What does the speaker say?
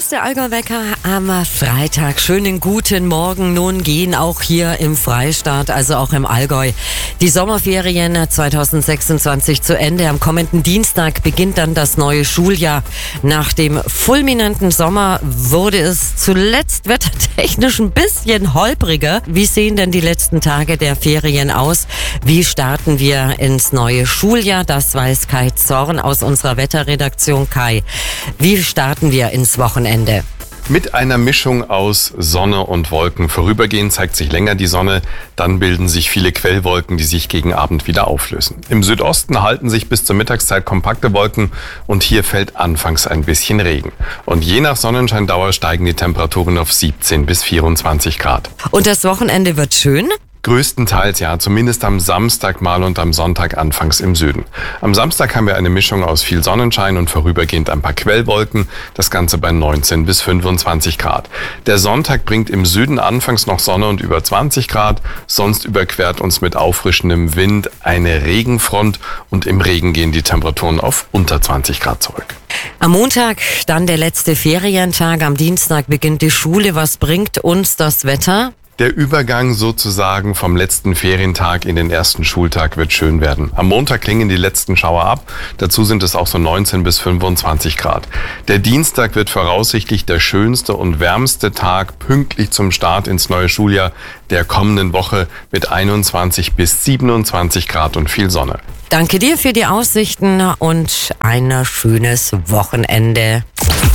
ist der Allgäu-Wecker am Freitag. Schönen guten Morgen. Nun gehen auch hier im Freistaat, also auch im Allgäu, die Sommerferien 2026 zu Ende. Am kommenden Dienstag beginnt dann das neue Schuljahr. Nach dem fulminanten Sommer wurde es zuletzt wettertechnisch ein bisschen holpriger. Wie sehen denn die letzten Tage der Ferien aus? Wie starten wir ins neue Schuljahr? Das weiß Kai Zorn aus unserer Wetterredaktion. Kai, wie starten wir ins Wochenende? Mit einer Mischung aus Sonne und Wolken. Vorübergehend zeigt sich länger die Sonne, dann bilden sich viele Quellwolken, die sich gegen Abend wieder auflösen. Im Südosten halten sich bis zur Mittagszeit kompakte Wolken und hier fällt anfangs ein bisschen Regen. Und je nach Sonnenscheindauer steigen die Temperaturen auf 17 bis 24 Grad. Und das Wochenende wird schön? Größtenteils ja, zumindest am Samstag mal und am Sonntag anfangs im Süden. Am Samstag haben wir eine Mischung aus viel Sonnenschein und vorübergehend ein paar Quellwolken, das Ganze bei 19 bis 25 Grad. Der Sonntag bringt im Süden anfangs noch Sonne und über 20 Grad, sonst überquert uns mit auffrischendem Wind eine Regenfront und im Regen gehen die Temperaturen auf unter 20 Grad zurück. Am Montag dann der letzte Ferientag, am Dienstag beginnt die Schule. Was bringt uns das Wetter? Der Übergang sozusagen vom letzten Ferientag in den ersten Schultag wird schön werden. Am Montag klingen die letzten Schauer ab. Dazu sind es auch so 19 bis 25 Grad. Der Dienstag wird voraussichtlich der schönste und wärmste Tag pünktlich zum Start ins neue Schuljahr der kommenden Woche mit 21 bis 27 Grad und viel Sonne. Danke dir für die Aussichten und ein schönes Wochenende.